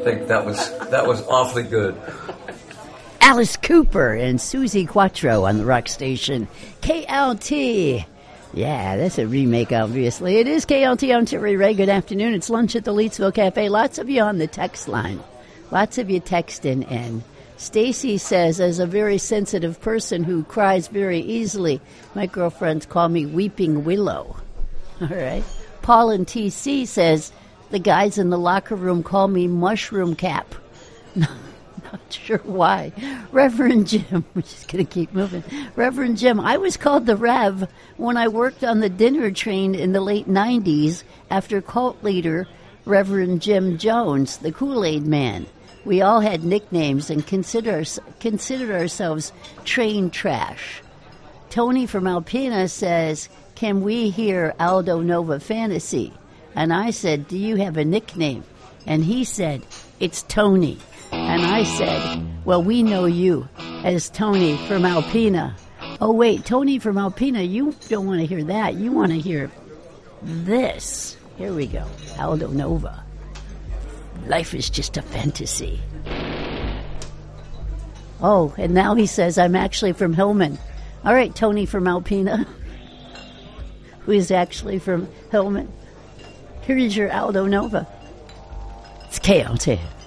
think that was awfully good. Alice Cooper and Susie Quattro on the rock station KLT. Yeah, that's a remake, obviously. It is KLT. I'm Terry Ray. Good afternoon. It's lunch at the Leetsville Cafe. Lots of you on the text line. Lots of you texting in. Stacy says, as a very sensitive person who cries very easily, my girlfriends call me Weeping Willow. All right. Paul in TC says, the guys in the locker room call me Mushroom Cap. Not sure why. Reverend Jim, we're just going to keep moving. Reverend Jim, I was called the Rev when I worked on the dinner train in the late 90s after cult leader Reverend Jim Jones, the Kool-Aid Man. We all had nicknames and considered ourselves train trash. Tony from Alpena says, can we hear Aldo Nova Fantasy? And I said, do you have a nickname? And he said, it's Tony. And I said, well, we know you as Tony from Alpena. Oh, wait, Tony from Alpena, you don't want to hear that. You want to hear this. Here we go. Aldo Nova. Life is just a fantasy. Oh, and now he says, I'm actually from Hillman. All right, Tony from Alpena, who is actually from Hillman. Here's your Aldo Nova. It's KLT.